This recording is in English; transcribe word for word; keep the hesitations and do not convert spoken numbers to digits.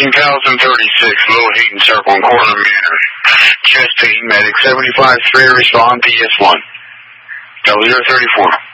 thirteen thousand thirty-six, Little Hayden Circle in Corner Manor. Chest pain, medic seventy-five three, respond P S one. Double zero thirty-four.